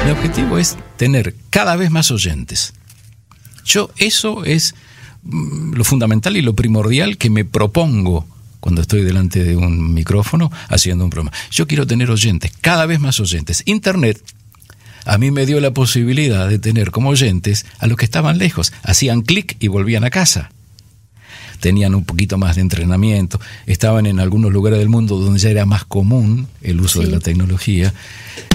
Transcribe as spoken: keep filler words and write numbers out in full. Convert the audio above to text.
Mi objetivo es tener cada vez más oyentes. Yo, eso es lo fundamental y lo primordial que me propongo cuando estoy delante de un micrófono haciendo un programa. Yo quiero tener oyentes, cada vez más oyentes. Internet a mí me dio la posibilidad de tener como oyentes a los que estaban lejos. Hacían clic y volvían a casa. Tenían un poquito más de entrenamiento, estaban en algunos lugares del mundo donde ya era más común el uso sí. de la tecnología.